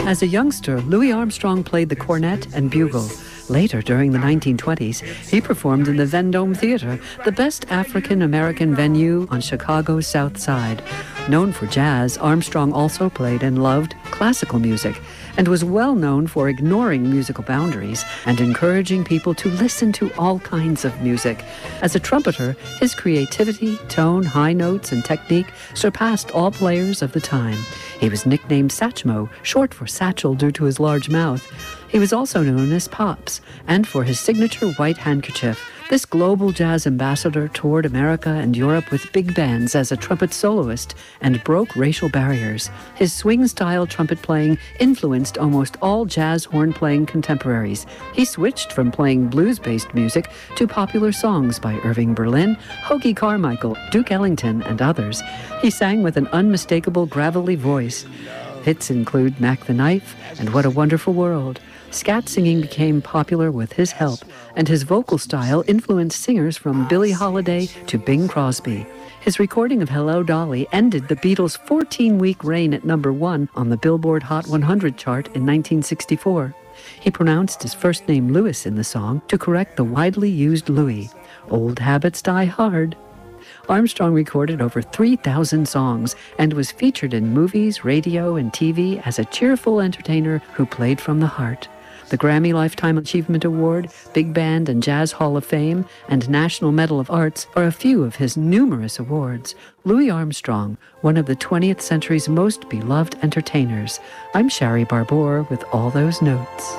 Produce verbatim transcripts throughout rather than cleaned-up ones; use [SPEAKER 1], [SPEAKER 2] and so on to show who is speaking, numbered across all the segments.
[SPEAKER 1] As a youngster, Louis Armstrong played the cornet and bugle. Later, during the nineteen twenties, he performed in the Vendome Theatre, the best African-American venue on Chicago's South Side. Known for jazz, Armstrong also played and loved classical music and was well known for ignoring musical boundaries and encouraging people to listen to all kinds of music. As a trumpeter, his creativity, tone, high notes, and technique surpassed all players of the time. He was nicknamed Satchmo, short for satchel due to his large mouth. He was also known as Pops, and for his signature white handkerchief. This global jazz ambassador toured America and Europe with big bands as a trumpet soloist and broke racial barriers. His swing-style trumpet playing influenced almost all jazz horn-playing contemporaries. He switched from playing blues-based music to popular songs by Irving Berlin, Hoagy Carmichael, Duke Ellington, and others. He sang with an unmistakable gravelly voice. Hits include Mac the Knife and What a Wonderful World. Scat singing became popular with his help, and his vocal style influenced singers from Billie Holiday to Bing Crosby. His recording of Hello, Dolly ended the Beatles' fourteen-week reign at number one on the Billboard Hot one hundred chart in nineteen sixty-four. He pronounced his first name Louis in the song to correct the widely used Louis. Old habits die hard. Armstrong recorded over three thousand songs and was featured in movies, radio, and T V as a cheerful entertainer who played from the heart. The Grammy Lifetime Achievement Award, Big Band and Jazz Hall of Fame, and National Medal of Arts are a few of his numerous awards. Louis Armstrong, one of the twentieth century's most beloved entertainers. I'm Shari Barbour with All Those Notes.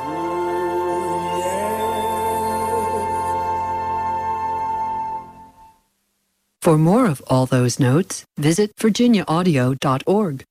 [SPEAKER 1] For more of All Those Notes, visit virginia audio dot org.